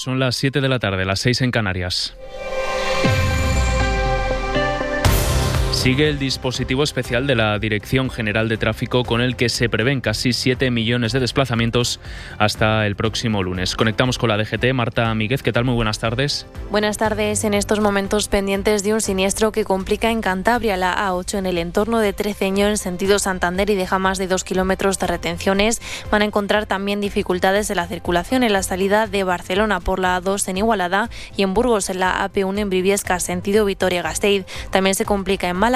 Son las 7 de la tarde, las 6 en Canarias. Sigue el dispositivo especial de la Dirección General de Tráfico con el que se prevén casi 7 millones de desplazamientos hasta el próximo lunes. Conectamos con la DGT. Marta Míguez, ¿qué tal? Muy buenas tardes. Buenas tardes. En estos momentos pendientes de un siniestro que complica en Cantabria la A8 en el entorno de Treceño en sentido Santander y deja más de 2 kilómetros de retenciones. Van a encontrar también dificultades en la circulación en la salida de Barcelona por la A2 en Igualada y en Burgos en la AP1 en Briviesca sentido Vitoria-Gasteiz. También se complica en Málaga